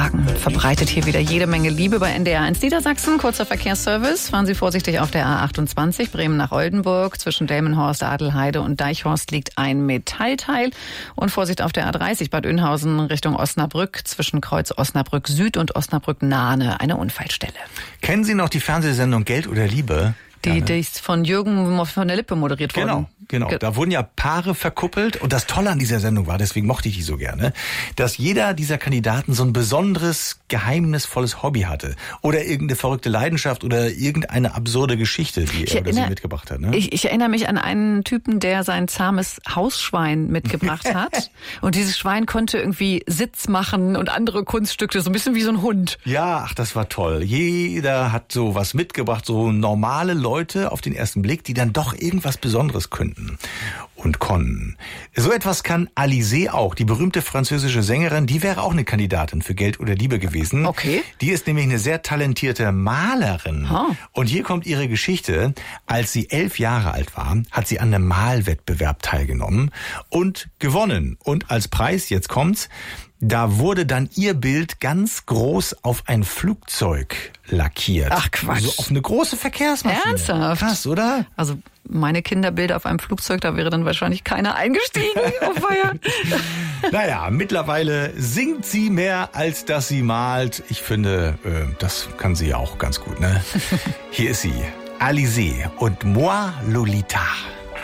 Wagen verbreitet hier wieder jede Menge Liebe bei NDR1 Niedersachsen. Kurzer Verkehrsservice. Fahren Sie vorsichtig auf der A28 Bremen nach Oldenburg. Zwischen Delmenhorst, Adelheide und Deichhorst liegt ein Metallteil. Und Vorsicht auf der A30 Bad Oeynhausen Richtung Osnabrück. Zwischen Kreuz Osnabrück Süd und Osnabrück Nahne eine Unfallstelle. Kennen Sie noch die Fernsehsendung Geld oder Liebe? Die ist von Jürgen von der Lippe moderiert worden. Genau. Da wurden ja Paare verkuppelt. Und das Tolle an dieser Sendung war, deswegen mochte ich die so gerne, dass jeder dieser Kandidaten so ein besonderes, geheimnisvolles Hobby hatte. Oder irgendeine verrückte Leidenschaft oder irgendeine absurde Geschichte, die er oder sie mitgebracht hat. Ne? Ich erinnere mich an einen Typen, der sein zahmes Hausschwein mitgebracht hat. Und dieses Schwein konnte irgendwie Sitz machen und andere Kunststücke, so ein bisschen wie so ein Hund. Ja, ach, das war toll. Jeder hat so was mitgebracht, so normale Leute auf den ersten Blick, die dann doch irgendwas Besonderes könnten und konnten. So etwas kann Alizée auch, die berühmte französische Sängerin, die wäre auch eine Kandidatin für Geld oder Liebe gewesen. Okay. Die ist nämlich eine sehr talentierte Malerin. Oh. Und hier kommt ihre Geschichte. Als sie 11 Jahre alt war, hat sie an einem Malwettbewerb teilgenommen und gewonnen. Und als Preis, jetzt kommt's, da wurde dann ihr Bild ganz groß auf ein Flugzeug lackiert. Ach Quatsch. Also auf eine große Verkehrsmaschine. Ernsthaft? Krass, oder? Also meine Kinderbilder auf einem Flugzeug, da wäre dann wahrscheinlich keiner eingestiegen. Oh Feier. Naja, mittlerweile singt sie mehr, als dass sie malt. Ich finde, das kann sie ja auch ganz gut, ne? Hier ist sie, Alizée und Moi Lolita.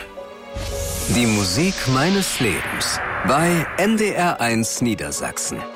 Die Musik meines Lebens bei NDR1 Niedersachsen.